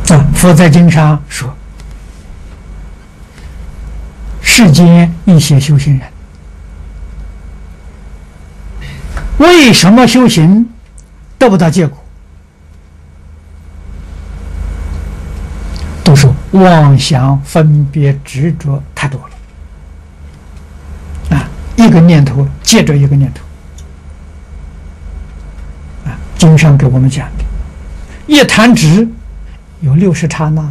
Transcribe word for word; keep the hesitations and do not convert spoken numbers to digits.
啊，佛在经上说，世间一些修行人，为什么修行得不到结果？都说妄想、分别、执着太多了啊！一个念头接着一个念头啊！经上给我们讲的，一弹指有六十刹那。